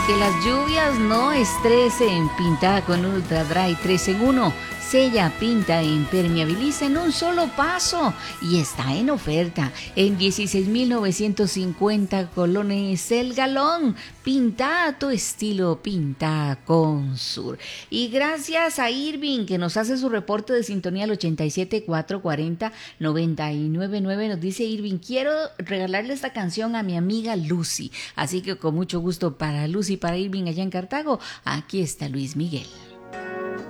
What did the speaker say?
Que las lluvias no estresen, pintada con Ultra Dry 3 en 1. Sella, pinta e impermeabiliza en un solo paso y está en oferta en 16.950 colones el galón. Pinta a tu estilo, pinta con Sur. Y gracias a Irving que nos hace su reporte de sintonía al 87-440-999. Nos dice Irving, quiero regalarle esta canción a mi amiga Lucy. Así que con mucho gusto para Lucy, para Irving allá en Cartago, aquí está Luis Miguel.